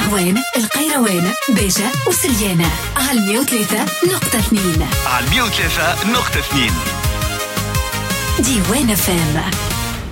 القهوان، القيروان، بيجة وسليانة على 103.2. على 103.2 ديوان فام.